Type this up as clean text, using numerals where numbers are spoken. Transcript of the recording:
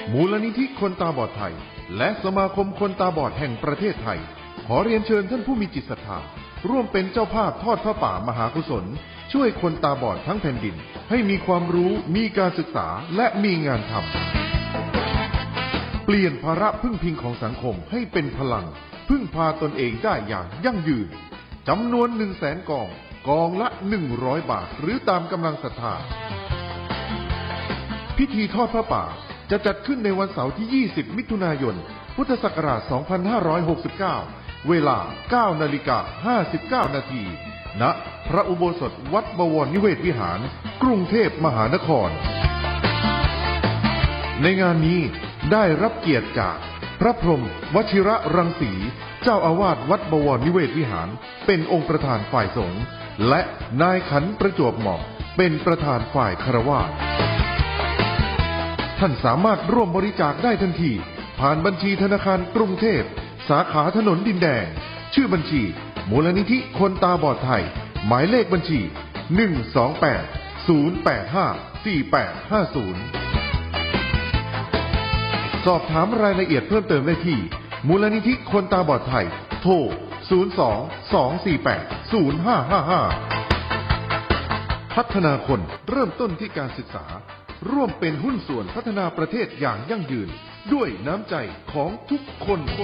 มูลนิธิคนตาบอดไทยและสมาคมคนตาบอดแห่งประเทศไทยขอเรียนเชิญท่านผู้มีจิตศรัทธาร่วมเป็นเจ้าภาพทอดพระป่ามหากุศลช่วยคนตาบอดทั้งแผ่นดินให้มีความรู้มีการศึกษาและมีงานทำเปลี่ยนภาระพึ่งพิงของสังคมให้เป็นพลังพึ่งพาตนเองได้อย่างยั่งยืนจำนวน 100,000 กองละ100 บาทหรือตามกำลังศรัทธาพิธีทอดพระป่าจะจัดขึ้นในวันเสาร์ที่ 20 มิถุนายน พุทธศักราช 2569 เวลา 9:59 นาทีณ พระอุโบสถวัดบวรนิเวศวิหาร กรุงเทพมหานคร ในงานนี้ได้รับเกียรติจากพระพรหมวชิระรังสี เจ้าอาวาสวัดบวรนิเวศวิหาร เป็นองค์ประธานฝ่ายสงฆ์และนายขันธ์ประจวบเหมาะเป็นประธานฝ่ายฆราวาสท่านสามารถร่วมบริจาคได้ทันทีผ่านบัญชีธนาคารกรุงเทพสาขาถนนดินแดงชื่อบัญชีมูลนิธิคนตาบอดไทยหมายเลขบัญชี 128-085-4850 สอบถามรายละเอียดเพิ่มเติมได้ที่มูลนิธิคนตาบอดไทยโทร 02-248-0555 พัฒนาคนเริ่มต้นที่การศึกษาร่วมเป็นหุ้นส่วนพัฒนาประเทศอย่างยั่งยืนด้วยน้ำใจของทุกคน